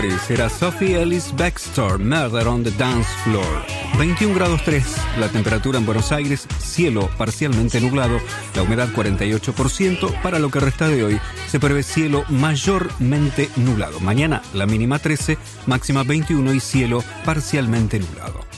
Será Sophie Ellis Bextor, Murder on the Dance Floor. 21 grados 3, la temperatura en Buenos Aires, cielo parcialmente nublado, la humedad 48%. Para lo que resta de hoy, se prevé cielo mayormente nublado. Mañana, la mínima 13, máxima 21 y cielo parcialmente nublado.